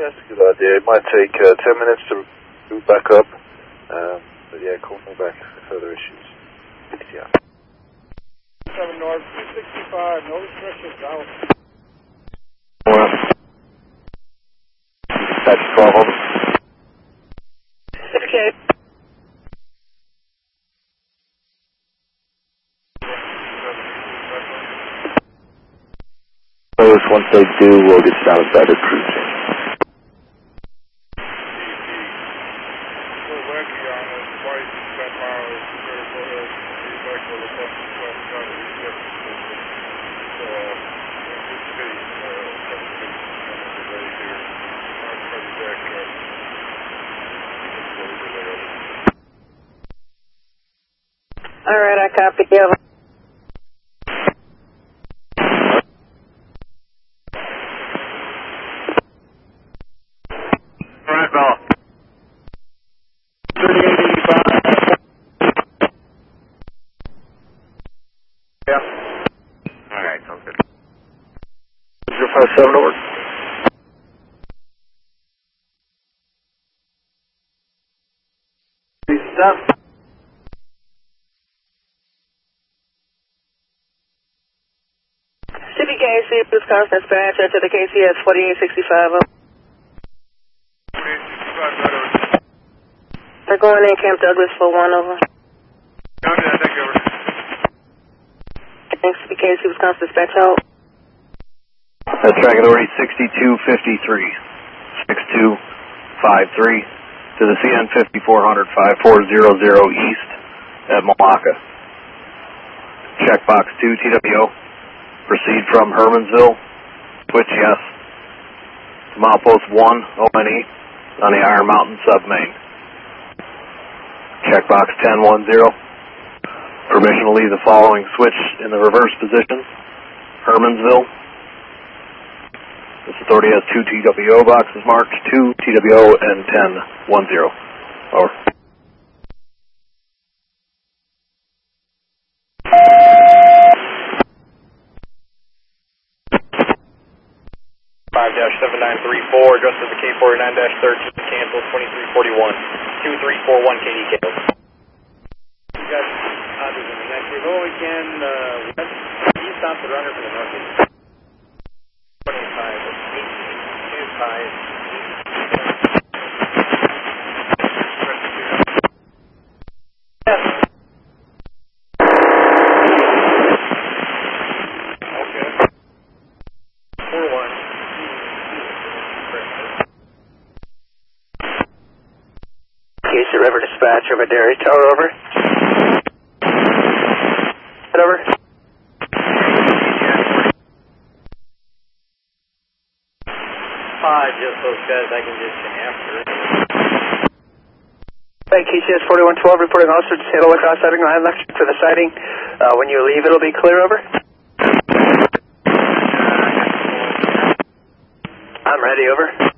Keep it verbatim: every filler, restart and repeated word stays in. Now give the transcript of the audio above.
that's a good idea. It might take uh, ten minutes to boot back up. Um, but yeah, call me back for further issues. Yeah. seven North, two sixty-five, no restrictions, out. That's twelve over. Okay. Once they do, we'll get started better cruising. All right, I copy you. Seven over. Stop. C B K C, Wisconsin dispatcher to the K C S forty-eight sixty-five. They're going in Camp Douglas for one over. Copy that, thank you, over. Thanks, C B K C, Wisconsin dispatch out. That's track authority sixty-two fifty-three, sixty-two fifty-three to the C N fifty-four hundred, fifty-four hundred east at Malacca. Checkbox two T W O. Proceed from Hermansville. Switch yes. To milepost one O N E on the Iron Mountain submain. Checkbox ten ten. Permission to leave the following switch in the reverse position. Hermansville. This authority has two T W O boxes marked, two T W O and ten ten. Over. five dash seven nine three four, address to the K forty-nine dash thirteen, cancel twenty-three forty-one, two three four one K D K. You got others in the next week. Oh, we can, uh, west, east stop the runner for the northeast. twenty-five, twenty-five. Casey River dispatch over Dairy Tower, over. Head over. Five, just those guys I can just after. Hey, K C S forty-one twelve reporting officer to Seattle across sighting line left for the sighting. Uh, when you leave, it'll be clear, over. I'm ready, over.